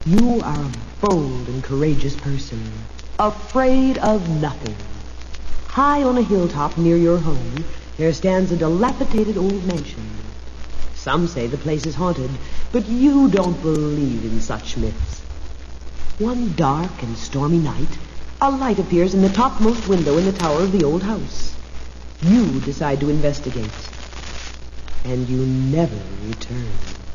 You are a bold and courageous person, afraid of nothing. High on a hilltop near your home, there stands a dilapidated old mansion. Some say the place is haunted, but you don't believe in such myths. One dark and stormy night, a light appears in the topmost window in the tower of the old house. You decide to investigate, and you never return.